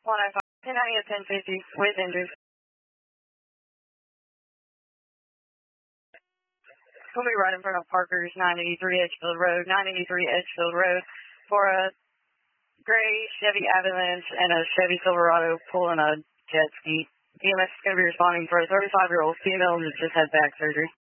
195, 1090 at 1050 with injuries. We'll be right in front of Parker's 983 Edgefield Road, 983 Edgefield Road for a gray Chevy Avalanche and a Chevy Silverado pulling a jet ski. EMS is going to be responding for a 35-year-old female who just had back surgery.